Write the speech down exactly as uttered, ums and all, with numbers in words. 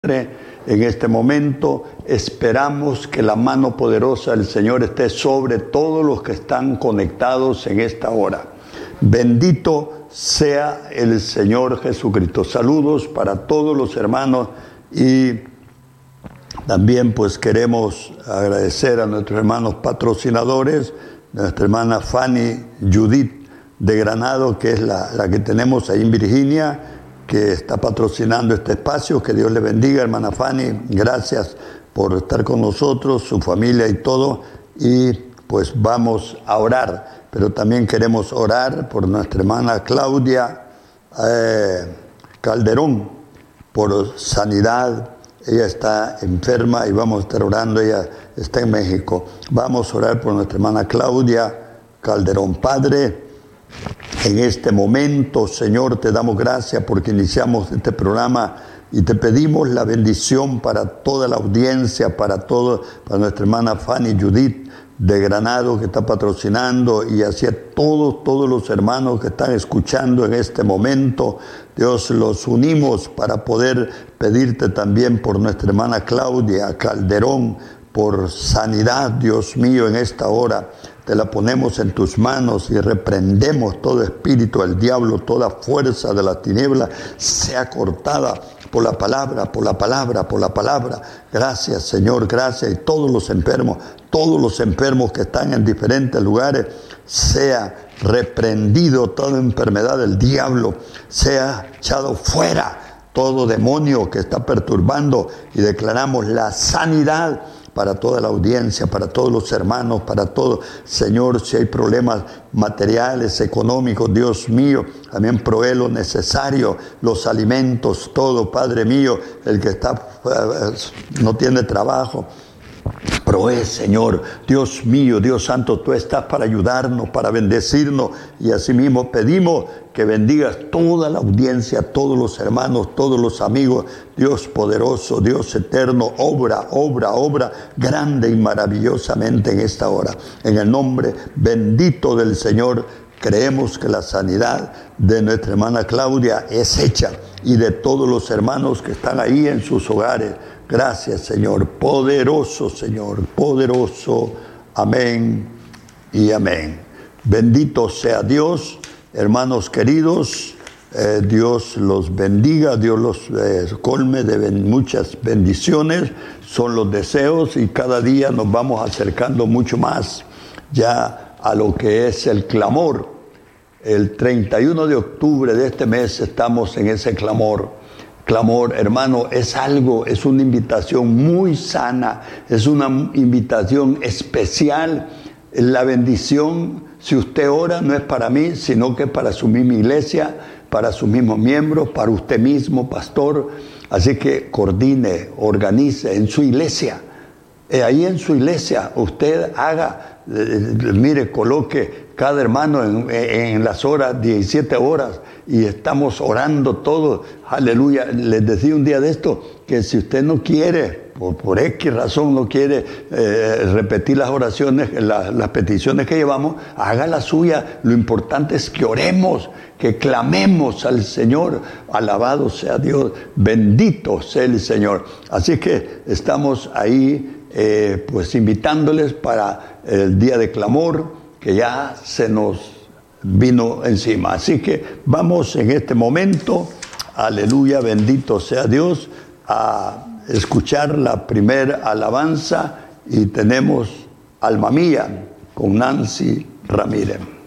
En este momento esperamos que la mano poderosa del Señor esté sobre todos los que están conectados en esta hora. Bendito sea el Señor Jesucristo. Saludos para todos los hermanos y también pues queremos agradecer a nuestros hermanos patrocinadores, nuestra hermana Fanny Judith de Granado, que es la, la que tenemos ahí en Virginia, que está patrocinando este espacio. Que Dios le bendiga, hermana Fanny. Gracias por estar con nosotros, su familia y todo. Y pues vamos a orar. Pero también queremos orar por nuestra hermana Claudia eh, Calderón, por sanidad. Ella está enferma y vamos a estar orando. Ella está en México. Vamos a orar por nuestra hermana Claudia Calderón. Padre, en este momento, Señor, te damos gracias porque iniciamos este programa y te pedimos la bendición para toda la audiencia, para todo, para nuestra hermana Fanny Judith de Granado, que está patrocinando, y hacia todos, todos los hermanos que están escuchando en este momento. Dios, los unimos para poder pedirte también por nuestra hermana Claudia Calderón, por sanidad, Dios mío, en esta hora. Te la ponemos en tus manos y reprendemos todo espíritu del diablo, toda fuerza de la tiniebla sea cortada por la palabra, por la palabra, por la palabra. Gracias, Señor, gracias. Y todos los enfermos, todos los enfermos que están en diferentes lugares, sea reprendido toda enfermedad del diablo, sea echado fuera todo demonio que está perturbando, y declaramos la sanidad para toda la audiencia, para todos los hermanos, para todo. Señor, si hay problemas materiales, económicos, Dios mío, también provee lo necesario, los alimentos, todo, Padre mío. El que está, no tiene trabajo, provee, Señor. Dios mío, Dios santo, tú estás para ayudarnos, para bendecirnos, y asimismo pedimos que bendigas toda la audiencia, todos los hermanos, todos los amigos. Dios poderoso, Dios eterno, obra, obra, obra grande y maravillosamente en esta hora. En el nombre bendito del Señor, creemos que la sanidad de nuestra hermana Claudia es hecha, y de todos los hermanos que están ahí en sus hogares. Gracias, Señor, poderoso Señor, poderoso. Amén y amén. Bendito sea Dios, hermanos queridos. Eh, Dios los bendiga, Dios los eh, colme de ben, muchas bendiciones. Son los deseos, y cada día nos vamos acercando mucho más ya a lo que es el clamor. El treinta y uno de octubre de este mes estamos en ese clamor. Clamor, hermano, es algo, es una invitación muy sana, es una invitación especial. La bendición, si usted ora, no es para mí, sino que para su misma iglesia, para sus mismos miembros, para usted mismo, pastor. Así que coordine, organice en su iglesia. Eh, ahí en su iglesia usted haga, eh, mire, coloque cada hermano en, en las horas, diecisiete horas, y estamos orando todos. Aleluya. Les decía un día de esto que si usted no quiere, por, por X razón no quiere eh, repetir las oraciones, la, las peticiones que llevamos, haga la suya. Lo importante es que oremos, que clamemos al Señor. Alabado sea Dios, bendito sea el Señor. Así que estamos ahí eh, pues invitándoles para el día de clamor, que ya se nos vino encima. Así que vamos en este momento, aleluya, bendito sea Dios, a escuchar la primera alabanza, y tenemos Alma Mía con Nancy Ramírez.